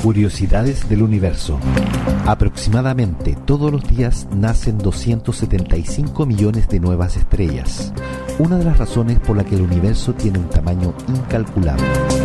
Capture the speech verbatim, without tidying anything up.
Curiosidades del universo. Aproximadamente todos los días nacen doscientos setenta y cinco millones de nuevas estrellas, una de las razones por la que el universo tiene un tamaño incalculable.